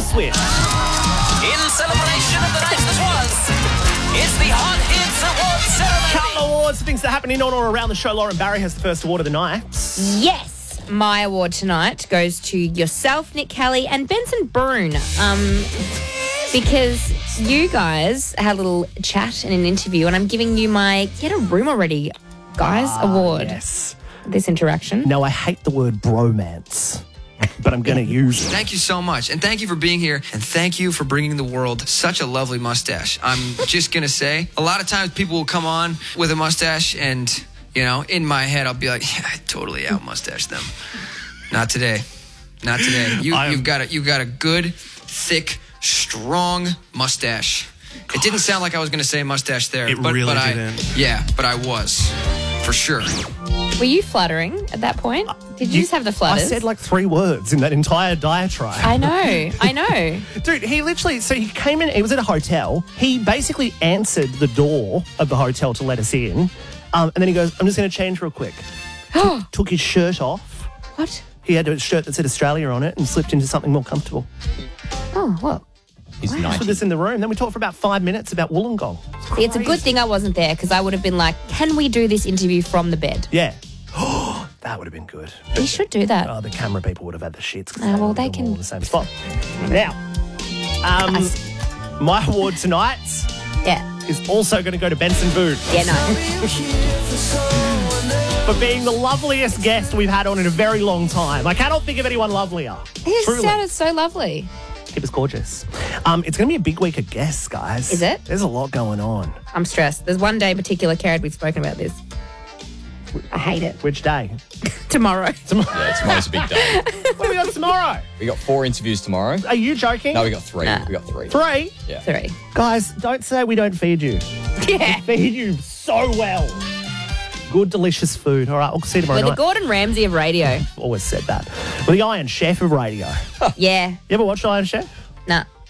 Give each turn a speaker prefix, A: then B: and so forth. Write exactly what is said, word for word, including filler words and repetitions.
A: Swift.
B: In celebration of the night that was, it's the Hot Hits Awards ceremony.
A: Couple of awards for things that happen in on or around the show. Lauren Barry has the first award of the night.
C: Yes. My award tonight goes to yourself, Nick Kelly, and Benson Boone. Um, because you guys had a little chat in an interview, and I'm giving you my Get a Room Already, guys,
A: Ah,
C: award.
A: Yes.
C: This interaction.
A: Now, I hate the word bromance, but I'm going to use it.
D: Thank you so much. And thank you for being here. And thank you for bringing the world such a lovely mustache. I'm just going to say, a lot of times people will come on with a mustache and, you know, in my head, I'll be like, yeah, I totally out-mustache them. Not today. Not today. You, you've got a, you've got a good, thick, strong mustache. It didn't sound like I was going to say mustache there.
E: It
D: but,
E: really
D: but I,
E: didn't.
D: Yeah, but I was. For sure.
C: Were you fluttering at that point? Did you, just have the
A: I
C: flutters?
A: said like three words in that entire diatribe.
C: I know. I know.
A: Dude, he literally, so he came in, he was at a hotel. He basically answered the door of the hotel to let us in. Um, and then he goes, I'm just going to change real quick. took, took his shirt off.
C: What?
A: He had a shirt that said Australia on it and slipped into something more comfortable.
C: Oh, what?
F: He's
A: With
F: ninety.
A: us in the room. Then we talked for about five minutes about Wollongong.
C: See, it's a good thing I wasn't there because I would have been like, can we do this interview from the bed?
A: Yeah. That would have been good.
C: We should do that.
A: Oh, the camera people would have had the shits. 'cause
C: Ah, well,
A: would
C: they
A: have been
C: can-
A: all in the same spot. Now, um, my award tonight
C: Yeah.
A: is also going to go to Benson Boone
C: Yeah, no.
A: for being the loveliest guest we've had on in a very long time. I cannot think of anyone lovelier.
C: He
A: Truly.
C: sounded so lovely.
A: It was gorgeous. Um, it's going to be a big week of guests, guys.
C: Is it?
A: There's a lot going on.
C: I'm stressed. There's one day in particular, Carrot, we've spoken about this. I hate it.
A: Which day?
C: Tomorrow.
F: Yeah, tomorrow's a big day.
A: What do we got tomorrow?
F: We got four interviews tomorrow.
A: Are you joking?
F: No, we got three.
C: Nah.
F: We got three.
A: Three?
F: Yeah.
C: Three.
A: Guys, don't say we don't feed you.
C: Yeah.
A: Feed you so well. Good, delicious food. All right, we'll see you tomorrow
C: We're the
A: night.
C: Gordon Ramsay of radio.
A: Always said that. We're the Iron Chef of radio.
C: Yeah.
A: You ever watched Iron Chef?
C: Nah.